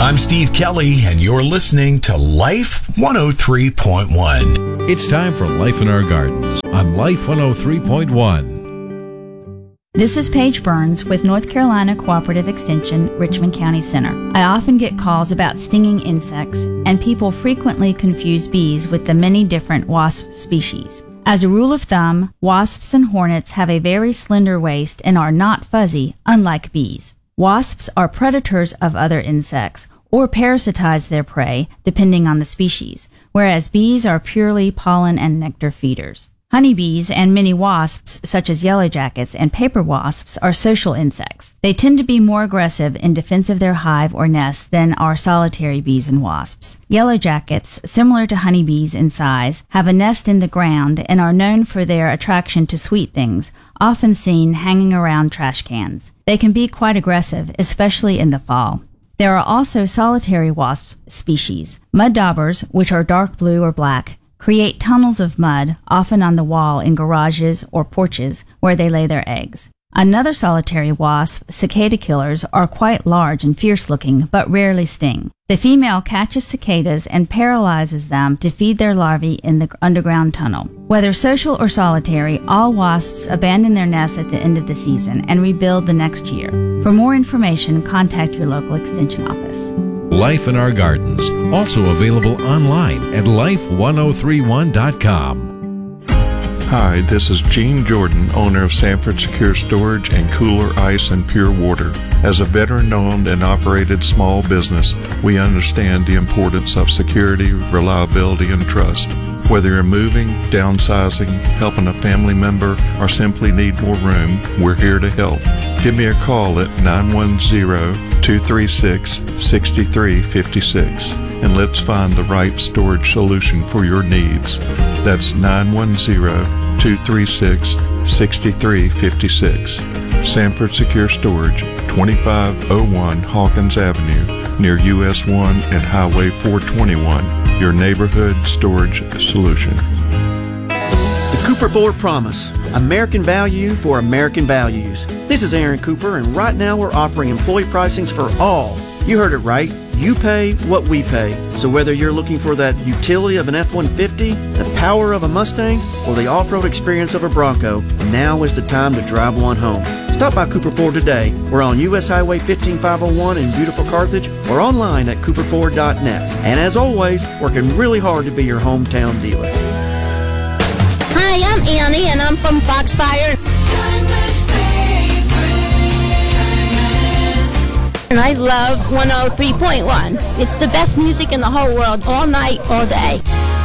I'm Steve Kelly, and you're listening to Life 103.1. It's time for Life in Our Gardens on Life 103.1. This is Paige Burns with North Carolina Cooperative Extension, Richmond County Center. I often get calls about stinging insects, and people frequently confuse bees with the many different wasp species. As a rule of thumb, wasps and hornets have a very slender waist and are not fuzzy, unlike bees. Wasps are predators of other insects or parasitize their prey, depending on the species, whereas bees are purely pollen and nectar feeders. Honeybees and many wasps, such as yellow jackets and paper wasps, are social insects. They tend to be more aggressive in defense of their hive or nest than are solitary bees and wasps. Yellow jackets, similar to honeybees in size, have a nest in the ground and are known for their attraction to sweet things, often seen hanging around trash cans. They can be quite aggressive, especially in the fall. There are also solitary wasp species. Mud daubers, which are dark blue or black, create tunnels of mud, often on the wall in garages or porches, where they lay their eggs. Another solitary wasp, cicada killers, are quite large and fierce-looking, but rarely sting. The female catches cicadas and paralyzes them to feed their larvae in the underground tunnel. Whether social or solitary, all wasps abandon their nests at the end of the season and rebuild the next year. For more information, contact your local extension office. Life in Our Gardens, also available online at life1031.com. Hi, this is Gene Jordan, owner of Sanford Secure Storage and Cooler Ice and Pure Water. As a veteran-owned and operated small business, we understand the importance of security, reliability, and trust. Whether you're moving, downsizing, helping a family member, or simply need more room, we're here to help. Give me a call at 910-236-6356 and let's find the right storage solution for your needs. That's 910-236-6356. Sanford Secure Storage, 2501 Hawkins Avenue, near US 1 and Highway 421. Your neighborhood storage solution. The Cooper Ford Promise. American value for American values. This is Aaron Cooper, and right now we're offering employee pricings for all. You heard it right. You pay what we pay. So whether you're looking for that utility of an F-150, the power of a Mustang, or the off-road experience of a Bronco, now is the time to drive one home. Stop by Cooper Ford today. We're on US Highway 15501 in beautiful Carthage or online at cooperford.net. And as always, working really hard to be your hometown dealer. Hi, I'm Annie, and I'm from Foxfire. And I love 103.1. It's the best music in the whole world, all night, all day.